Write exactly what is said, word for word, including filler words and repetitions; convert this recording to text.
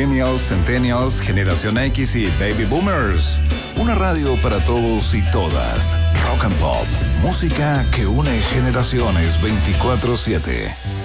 millennials, centennials, generación X y baby boomers. Una radio para todos y todas. Rock and Pop, música que une generaciones veinticuatro siete.